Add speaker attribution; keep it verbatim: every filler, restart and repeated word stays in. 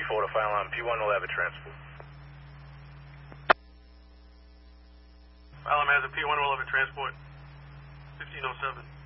Speaker 1: four to final line. P one will have a transport.
Speaker 2: Alam has a P one will have a transport. fifteen oh seven.